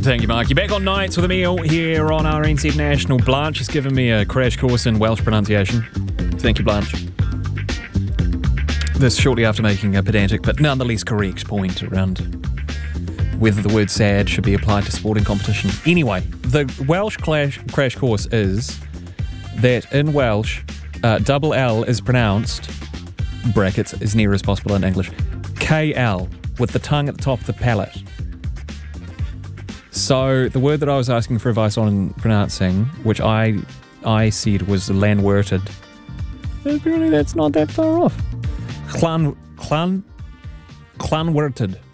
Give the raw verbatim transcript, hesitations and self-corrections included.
Thank you, Mark. You're back on Nights with Emile here on R N Z National. Blanche has given me a crash course in Welsh pronunciation. Thank you, Blanche. This shortly after making a pedantic but nonetheless correct point around whether the word sad should be applied to sporting competition. Anyway, the Welsh clash, crash course is that in Welsh, uh, double L is pronounced, brackets, as near as possible in English, K L, with the tongue at the top of the palate. So the word that I was asking for advice on pronouncing, which I I said was Llanwrtyd, apparently that's not that far off. Llan, Llan, Llanwrtyd.